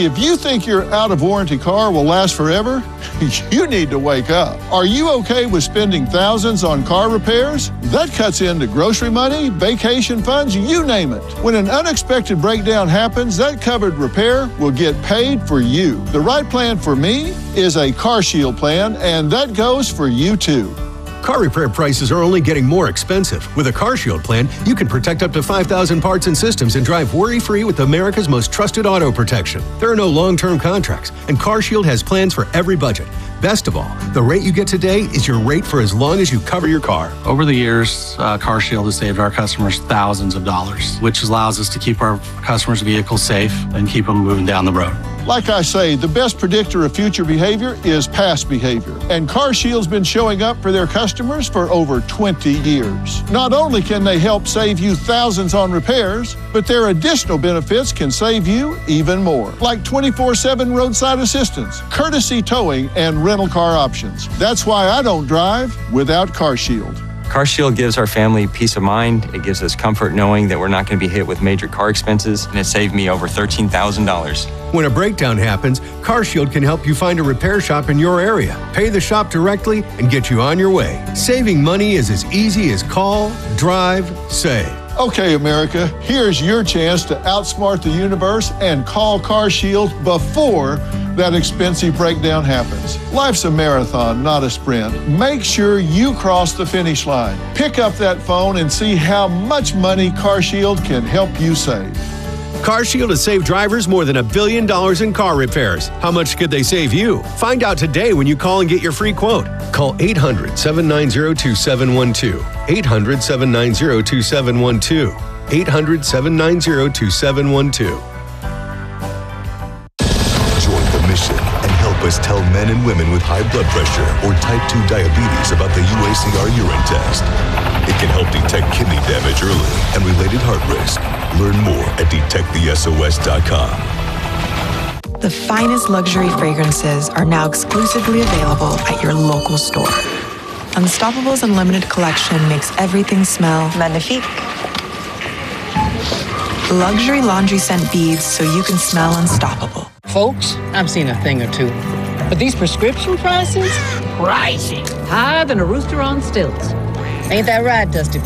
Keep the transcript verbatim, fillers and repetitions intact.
If you think your out-of-warranty car will last forever, you need to wake up. Are you okay with spending thousands on car repairs? That cuts into grocery money, vacation funds, you name it. When an unexpected breakdown happens, that covered repair will get paid for you. The right plan for me is a CarShield plan, and that goes for you too. Car repair prices are only getting more expensive. With a CarShield plan, you can protect up to five thousand parts and systems and drive worry-free with America's most trusted auto protection. There are no long-term contracts, and CarShield has plans for every budget. Best of all, the rate you get today is your rate for as long as you cover your car. Over the years, uh, CarShield has saved our customers thousands of dollars, which allows us to keep our customers' vehicles safe and keep them moving down the road. Like I say, the best predictor of future behavior is past behavior. And CarShield's been showing up for their customers for over twenty years. Not only can they help save you thousands on repairs, but their additional benefits can save you even more. Like twenty-four seven roadside assistance, courtesy towing, and rental car options. That's why I don't drive without CarShield. CarShield gives our family peace of mind. It gives us comfort knowing that we're not going to be hit with major car expenses, and it saved me over thirteen thousand dollars. When a breakdown happens, CarShield can help you find a repair shop in your area, pay the shop directly, and get you on your way. Saving money is as easy as call, drive, save. Okay, America, here's your chance to outsmart the universe and call CarShield before that expensive breakdown happens. Life's a marathon, not a sprint. Make sure you cross the finish line. Pick up that phone and see how much money CarShield can help you save. CarShield has saved drivers more than a billion dollars in car repairs. How much could they save you? Find out today when you call and get your free quote. Call eight hundred, seven nine zero, two seven one two. eight hundred, seven nine zero, two seven one two. eight hundred, seven nine zero, two seven one two. Join the mission and help us tell men and women with high blood pressure or type two diabetes about the U A C R urine test. It can help detect kidney damage early and related heart risk. Learn more at detect the S O S dot com. The finest luxury fragrances are now exclusively available at your local store. Unstoppable's Unlimited Collection makes everything smell magnifique. Luxury laundry scent beads so you can smell unstoppable. Folks, I've seen a thing or two, but these prescription prices? Pricey. Higher than a rooster on stilts. Ain't that right, Dusty?